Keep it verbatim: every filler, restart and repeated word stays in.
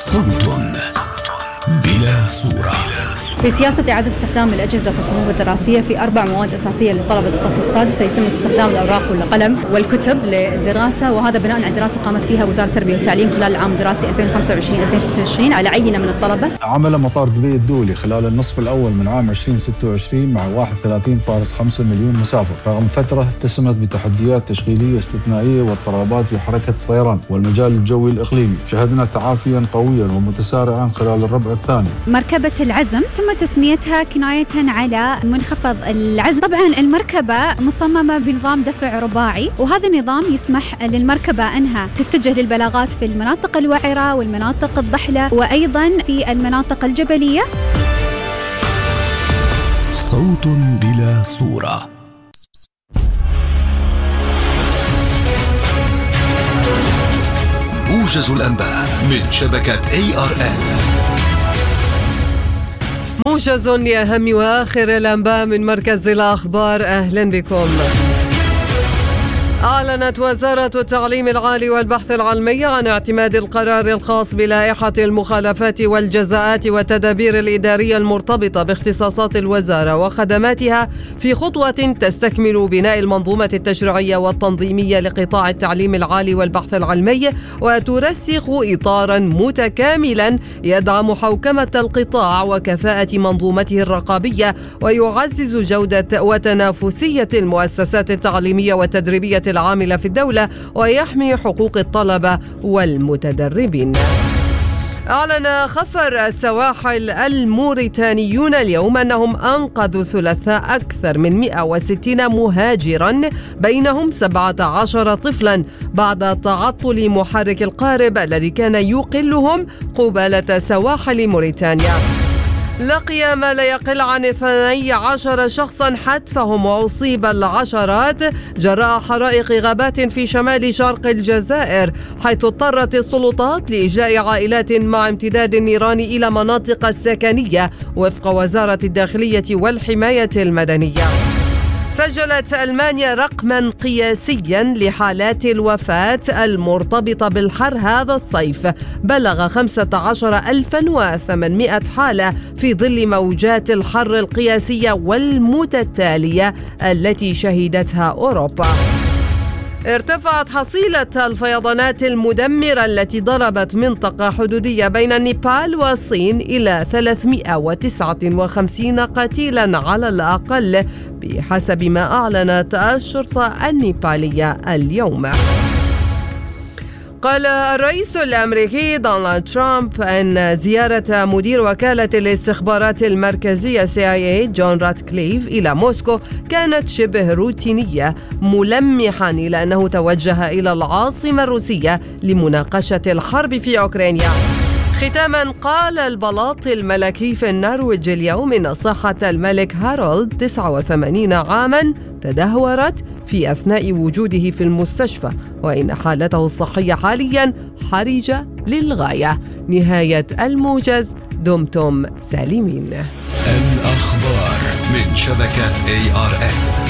صوت بلا صورة. في سياسة إعادة استخدام الأجهزة في الصفوف الدراسية في أربع مواد أساسية لطلبة الصف السادس سيتم استخدام الأوراق والقلم والكتب للدراسة، وهذا بناء على دراسة قامت فيها وزارة التربية والتعليم خلال العام الدراسي ألفين وخمسة وعشرين ألفين وستة وعشرين على عينة من الطلبة. عمل مطار دبي الدولي خلال النصف الأول من عام ألفين وستة وعشرين مع واحد وثلاثين فاصلة خمسة مليون مسافر، رغم فترة اتسمت بتحديات تشغيلية استثنائية واضطرابات في حركة الطيران والمجال الجوي الإقليمي. شهدنا تعافيا قويا ومتسارعا خلال الربع الثاني. مركبة العزم تم تسميتها كناية على منخفض العزم. طبعا المركبة مصممة بنظام دفع رباعي، وهذا النظام يسمح للمركبة أنها تتجه للبلاغات في المناطق الوعرة والمناطق الضحلة وأيضا في المناطق الجبلية. صوت بلا صورة. موجز الأنباء من شبكة إيه آر إل. موجز لأهم وآخر الأنباء من مركز الأخبار. أهلا بكم. أعلنت وزارة التعليم العالي والبحث العلمي عن اعتماد القرار الخاص بلائحة المخالفات والجزاءات والتدابير الإدارية المرتبطة باختصاصات الوزارة وخدماتها في خطوة تستكمل بناء المنظومة التشريعية والتنظيمية لقطاع التعليم العالي والبحث العلمي، وترسخ إطارا متكاملا يدعم حوكمة القطاع وكفاءة منظومته الرقابية ويعزز جودة وتنافسية المؤسسات التعليمية والتدريبية العاملة في الدولة ويحمي حقوق الطلبة والمتدربين. أعلن خفر السواحل الموريتانيون اليوم أنهم أنقذوا ثلاثاء أكثر من مئة وستين مهاجرا بينهم سبعة عشر طفلا بعد تعطل محرك القارب الذي كان يقلهم قبالة سواحل موريتانيا. لقي ما لا يقل عن اثني عشر شخصا حتفهم وأصيب العشرات جراء حرائق غابات في شمال شرق الجزائر، حيث اضطرت السلطات لإجلاء عائلات مع امتداد النيران إلى مناطق السكنية وفق وزارة الداخلية والحماية المدنية. سجلت ألمانيا رقما قياسيا لحالات الوفاة المرتبطة بالحر هذا الصيف، بلغ خمسة عشر ألفا وثمانمئة حالة في ظل موجات الحر القياسية والمتتالية التي شهدتها أوروبا. ارتفعت حصيلة الفيضانات المدمرة التي ضربت منطقة حدودية بين النيبال والصين إلى ثلاثمئة وتسعة وخمسين قتيلا على الأقل بحسب ما أعلنت الشرطة النيبالية اليوم. قال الرئيس الأمريكي دونالد ترامب أن زيارة مدير وكالة الاستخبارات المركزية سي آي إيه جون راتكليف إلى موسكو كانت شبه روتينية، ملمحا إلى أنه توجه إلى العاصمة الروسية لمناقشة الحرب في أوكرانيا. ختاما، قال البلاط الملكي في النرويج اليوم إن صحة الملك هارولد تسعة وثمانين عاما تدهورت في أثناء وجوده في المستشفى، وإن حالته الصحية حاليا حرجة للغاية. نهاية الموجز. دمتم سالمين. الأخبار من شبكة إيه آر إل.